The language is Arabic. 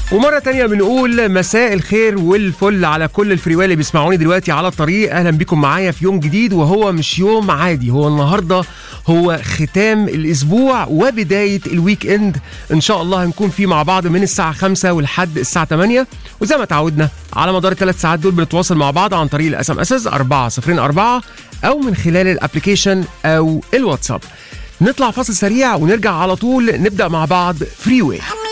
ومرة تانية بنقول مساء الخير والفل على كل الفريوال اللي بيسمعوني دلوقتي على الطريق. أهلا بكم معايا في يوم جديد، وهو مش يوم عادي، هو النهاردة هو ختام الأسبوع وبداية الويك إند. إن شاء الله هنكون فيه مع بعض من الساعة 5 ولحد الساعة 8، وزي ما تعودنا على مدار ال3 ساعات دول بنتواصل مع بعض عن طريق الSMS 404 أو من خلال الابليكيشن أو الواتساب. نطلع فاصل سريع ونرجع على طول نبدأ مع بعض فري واي.